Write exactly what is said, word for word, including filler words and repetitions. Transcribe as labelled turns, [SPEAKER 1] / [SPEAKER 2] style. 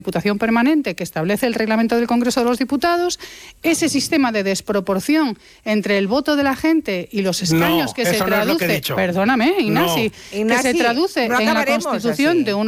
[SPEAKER 1] Diputación Permanente que establece el reglamento del Congreso de los Diputados, ese sistema de desproporción entre el voto de la gente y los escaños
[SPEAKER 2] no,
[SPEAKER 1] que se
[SPEAKER 2] eso
[SPEAKER 1] traduce,
[SPEAKER 2] no es lo que he dicho.
[SPEAKER 1] perdóname, Ignasi,
[SPEAKER 3] No.
[SPEAKER 1] que se traduce
[SPEAKER 3] no
[SPEAKER 1] en la Constitución
[SPEAKER 3] así.
[SPEAKER 1] de un